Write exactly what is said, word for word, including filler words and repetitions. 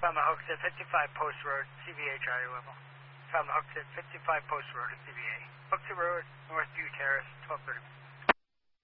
Found the hooks at fifty-five Post Road, C V A Charlie level. Found the hooks at fifty-five Post Road at C V A. Hooksy Road, Northview Terrace, twelve thirty.